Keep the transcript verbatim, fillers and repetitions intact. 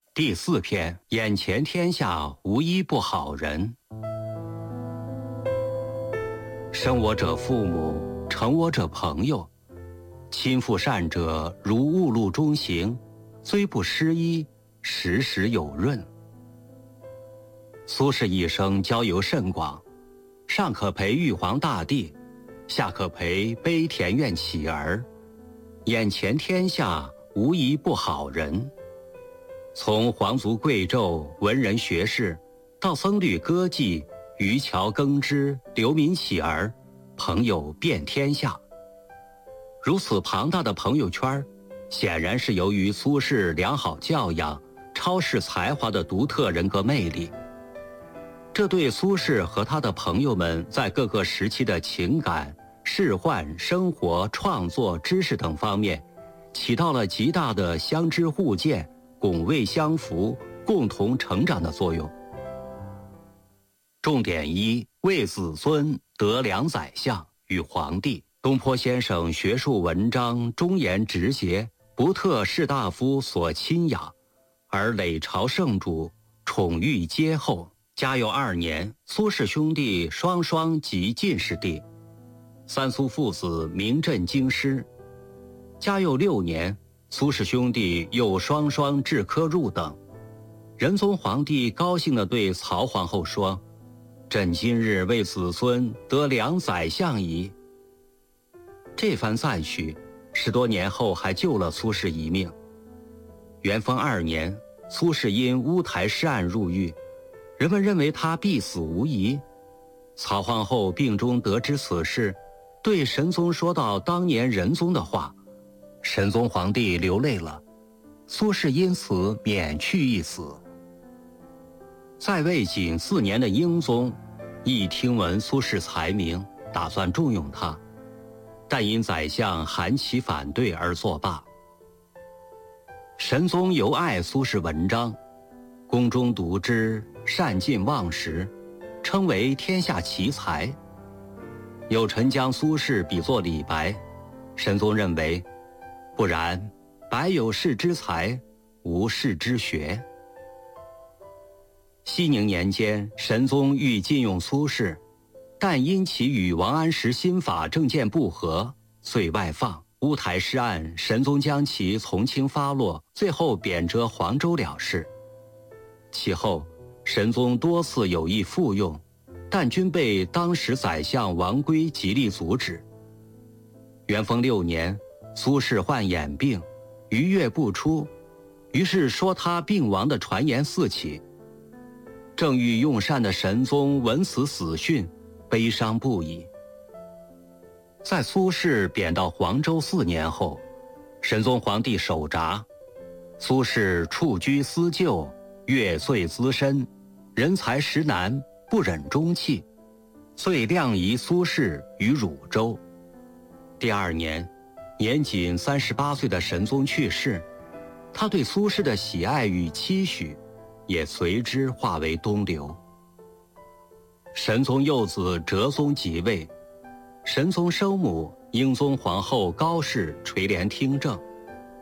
第四篇，眼前天下无一不好人。生我者父母，成我者朋友。亲附善者，如雾露中行，虽不失衣，时时有润。苏轼一生交游甚广，上可陪玉皇大帝，下可陪卑田院乞儿。眼前天下无一不好人。从皇族贵胄、文人学士，到僧侣歌妓、渔樵耕织、流民乞儿，朋友遍天下。如此庞大的朋友圈，显然是由于苏轼良好教养、超世才华的独特人格魅力。这对苏轼和他的朋友们在各个时期的情感、仕宦、生活、创作、知识等方面，起到了极大的相知互鉴、拱卫相扶、共同成长的作用。重点一：为子孙得良宰相与皇帝。东坡先生学术文章忠言直节，不特士大夫所亲养，而累朝圣主，宠遇皆厚。嘉佑二年，苏氏兄弟双双及进士第，三苏父子名震京师。嘉佑六年，苏氏兄弟又双双制科入等。仁宗皇帝高兴地对曹皇后说：“朕今日为子孙得良宰相矣。”这番赞许，十多年后还救了苏轼一命。元丰二年，苏轼因乌台诗案入狱，人们认为他必死无疑。曹皇后病中得知此事，对神宗说到当年仁宗的话，神宗皇帝流泪了，苏轼因此免去一死。在位仅四年的英宗，一听闻苏轼才名，打算重用他，但因宰相韩琦反对而作罢。神宗尤爱苏轼文章，宫中读之，善尽忘食，称为天下奇才。有臣将苏轼比作李白，神宗认为不然，白有士之才，无士之学。熙宁年间，神宗欲禁用苏轼，但因其与王安石新法政见不合，遂外放。乌台诗案，神宗将其从轻发落，最后贬谪黄州了事。其后，神宗多次有意复用，但均被当时宰相王圭极力阻止。元丰六年，苏轼患眼病，逾月不出，于是说他病亡的传言四起。正欲用膳的神宗闻此死讯，悲伤不已。在苏轼贬到黄州四年后，神宗皇帝手札，苏轼处居思旧，月岁资深，人才实难，不忍终弃，遂亮移苏轼于汝州。第二年，年仅三十八岁的神宗去世，他对苏轼的喜爱与期许也随之化为东流。神宗幼子哲宗即位，神宗生母英宗皇后高氏垂帘听政。